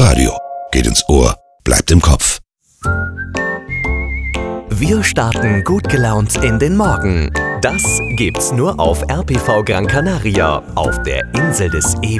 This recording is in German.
Radio geht ins Ohr, bleibt im Kopf. Wir starten gut gelaunt in den Morgen. Das gibt's nur auf RPV Gran Canaria, auf der Insel des ewigen